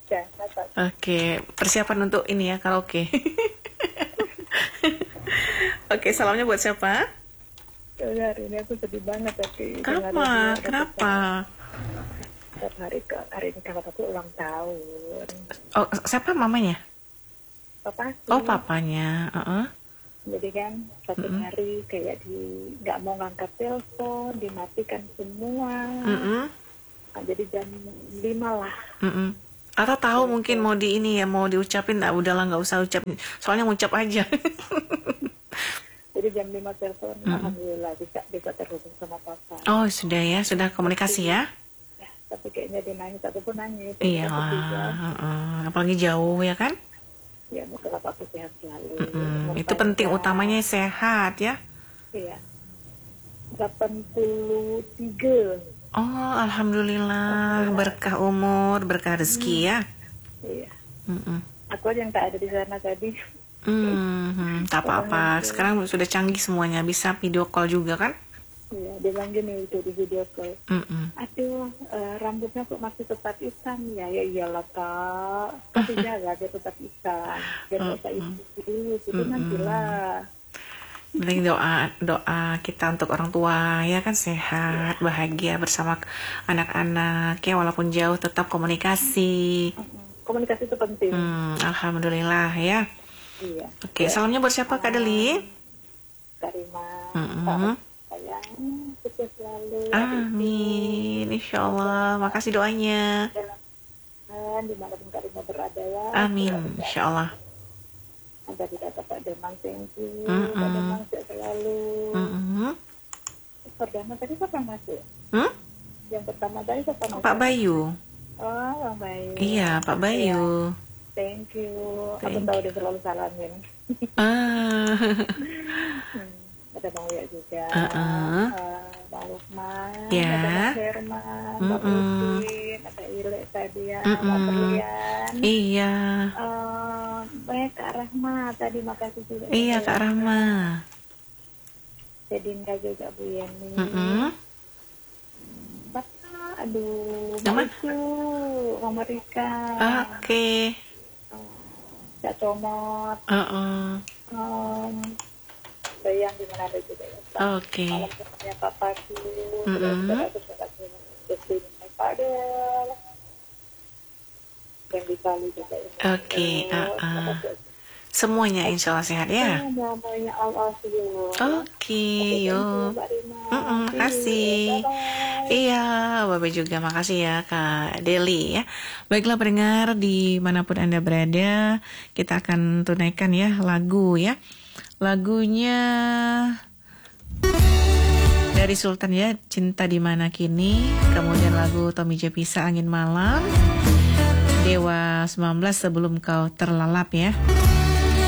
Catat. Oke, persiapan untuk ini ya, karaoke. Oke, salamnya buat siapa? Hari ini aku sedih banget tapi Kenapa? setiap hari ini kakak aku ulang tahun. Oh, siapa mamanya? Papa Oh, sih. papanya. Jadi kan satu hari kayak nggak mau ngangkat telepon, dimatikan semua. Nah, jadi jam 5 lah. Atau tahu mungkin mau mau diucapin, udahlah nggak usah ucapin. Soalnya ngucap aja. Jadi jam 5 telepon, alhamdulillah bisa terhubung sama papa. Oh, sudah komunikasi ya? Ya, tapi kayaknya dia nangis, aku pun nangis. Iya, apalagi jauh ya kan? Ya, moga aku sehat selalu. Itu penting, utamanya sehat ya. Iya. 83. Oh, alhamdulillah, berkah umur, berkah rezeki ya. Iya. Aku aja yang tak ada di sana tadi. Tak apa-apa. Sekarang sudah canggih semuanya, bisa video call juga kan? Iya, dia bilang gini itu di video call. Aduh, rambutnya kok masih tetap hitam ya? Ya iyalah kak, tapi jaga dia tetap hitam. Dia nggak usah itu nantilah. Penting doa kita untuk orang tua ya kan, sehat, bahagia bersama anak-anak ya, walaupun jauh tetap komunikasi. Komunikasi itu penting. Alhamdulillah ya. Iya. Oke, salamnya buat siapa Kak Deli? Karima. Sayang, sukses selalu. Amin, insya Allah. Makasih doanya. Dan dimanapun Karima berada ya. Amin, insya Allah. Ada di kata Pak Demang, thank you. Pak Demang sehat selalu. Perdana tadi siapa yang masuk? Yang pertama tadi siapa masuk? Pak Bayu. Oh, Pak Bayu. Iya, Pak Bayu. Ya. Thank you. Aku tahu dia selalu salamin. Ada Bang Wia juga. Bang Lukman. Ya. Ada Bang Herman. Bang Udin. Ada Ile tadi ya. Bang Berlian. Iya. Kak Rahma tadi, makasih juga. Iya, Kak Rahma. Sedinda juga Bu Yeni. Aduh, Mama Rika. Oke. Cak Comot. Bayang di mana ada juga ya. Oke. Malam temannya papaku. Terus Padel. Yang di Bali juga ya. Oke. Semuanya insya Allah sehat ya. Semuanya Allah sih. Oke, yuk. Makasih. Iya, Bapak juga makasih ya Kak Deli ya. Baiklah pendengar dimanapun Anda berada, kita akan tunaikan ya lagu ya. Lagunya dari Sultan ya, Cinta di Mana Kini. Kemudian lagu Tommy J. Pisa, Angin Malam. Dewa 19, Sebelum Kau Terlelap ya.